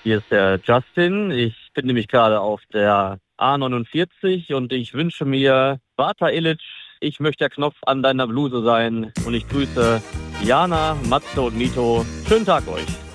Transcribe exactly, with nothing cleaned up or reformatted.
Hier ist der Justin. Ich bin nämlich gerade auf der A neunundvierzig und ich wünsche mir Bata Illich, ich möchte der Knopf an deiner Bluse sein. Und ich grüße Jana, Matze und Mito. Schönen Tag euch.